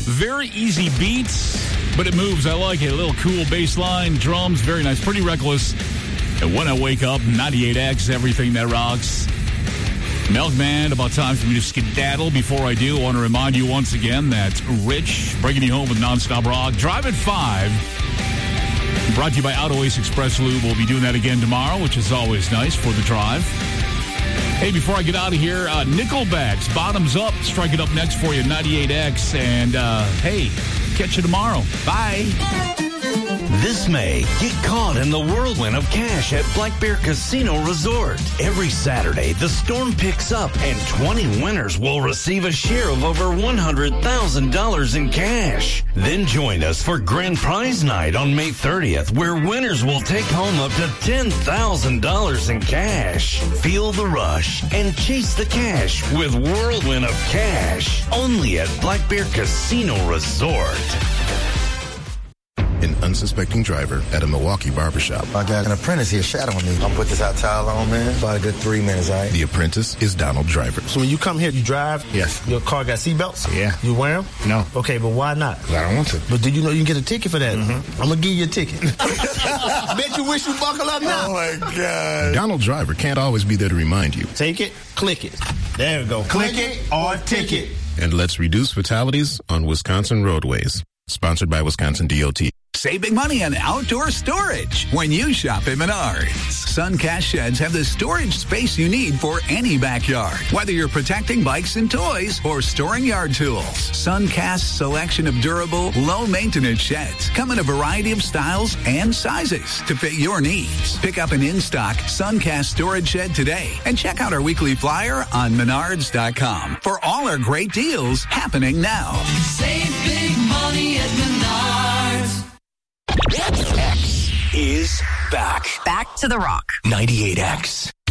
Very easy beats, but it moves. I like it. A little cool bass line, drums, very nice. Pretty Reckless. And When I Wake Up, 98X, everything that rocks. Milkman, about time for me to skedaddle. Before I do, I want to remind you once again that Rich, bringing you home with nonstop rock. Drive at 5. Brought to you by Auto Ace Express Lube. We'll be doing that again tomorrow, which is always nice for the drive. Hey, before I get out of here, Nickelback's Bottoms Up. Strike it up next for you, 98X. And, hey, catch you tomorrow. Bye. This May, get caught in the whirlwind of cash at Black Bear Casino Resort. Every Saturday, the storm picks up and 20 winners will receive a share of over $100,000 in cash. Then join us for Grand Prize Night on May 30th, where winners will take home up to $10,000 in cash. Feel the rush and chase the cash with Whirlwind of Cash. Only at Black Bear Casino Resort. An unsuspecting driver at a Milwaukee barbershop. I got an apprentice here shadowing me. I'm put this hot towel on, man. About a good 3 minutes, all right? The apprentice is Donald Driver. So when you come here, you drive? Yes. Your car got seatbelts? Yeah. You wear them? No. Okay, but why not? Because I don't want to. But did you know you can get a ticket for that? Mm-hmm. I'm going to give you a ticket. Bet you wish you buckle up now. Oh, my God. Donald Driver can't always be there to remind you. Take it, click it. There we go. Click it or ticket. And let's reduce fatalities on Wisconsin roadways. Sponsored by Wisconsin DOT. Save big money on outdoor storage when you shop at Menards. Suncast sheds have the storage space you need for any backyard. Whether you're protecting bikes and toys or storing yard tools, Suncast's selection of durable, low-maintenance sheds come in a variety of styles and sizes to fit your needs. Pick up an in-stock Suncast storage shed today and check out our weekly flyer on Menards.com for all our great deals happening now. Save big money at Menards. X is back. Back to the rock. 98X.